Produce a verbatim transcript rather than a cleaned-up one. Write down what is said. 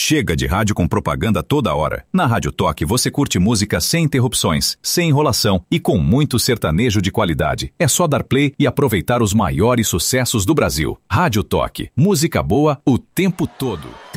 Chega de rádio com propaganda toda hora. Na Rádio Toque você curte música sem interrupções, sem enrolação e com muito sertanejo de qualidade. É só dar play e aproveitar os maiores sucessos do Brasil. Rádio Toque. Música boa o tempo todo.